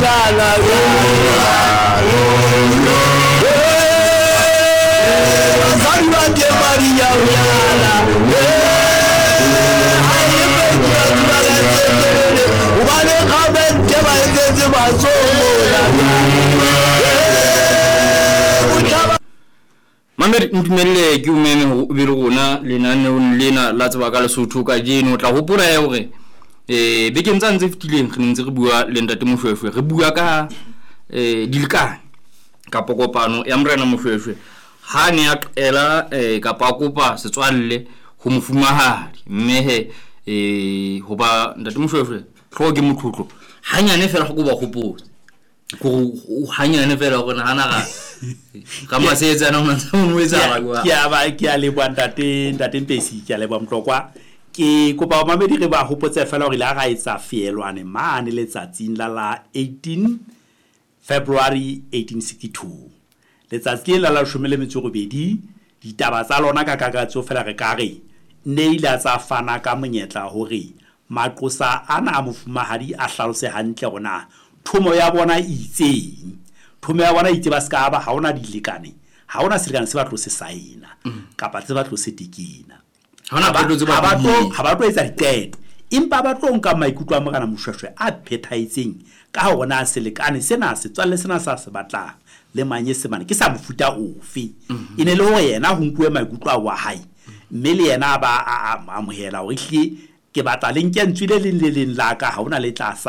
Mamer ntumelle ke o meme ho be rona lenaneong lena la tseba ka Lesotho ka jeno tla hopola ya hore be ke ntse fitileng re ntse re bua le ntate Moshweshwe re bua ka dilekane ka kopano ya Morena Moshweshwe ha ne ya qela ka pa kopa setswalle ho mofumahadi mme ho ba ntate Moshweshwe tlo ke motlotlo hanyane fela go ba gopotse go hanyane fela go nagana ga kama setsa na mona mo etsa ga ke a le bwa ntate Mpesi ke a le bwa Mhlokwa ke kopa mamedi re ba hopotse fela hore la ga etsa fielwane mane letsatsing la 18 February 1862 letsatsi la 12 ditaba tsa lona ka kakatso fela re ka re ne ile tsa fana ka monyetla hore maqosa ana a mofumahadi a hlalose hantle gona thomo ya bona itseng thomo ya bona itse ba ska ba ha ona dilekane ha ona selekane se batlo se saina kapa se batlo se tikina ha ba tlo etsa diqeto impa ba tlo nka maikutlo a Morena Moshweshwe a phethahetseng ka hona selekane sena se tswalle sena sa se batlang le manyesemane ke sa mofuta ofe ine le ho yena ho nkuwe maikutlo a wa hae mme le yena ba amohela hore hle ke batla le nkentswile le leng la ka ha ona le tlasa